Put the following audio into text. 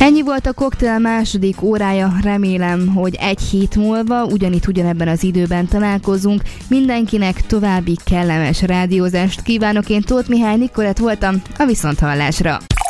Ennyi volt a koktél második órája, remélem, hogy egy hét múlva ugyanebben az időben találkozunk. Mindenkinek további kellemes rádiózást kívánok, én Tóth Mihály Nikolett voltam, a viszonthallásra.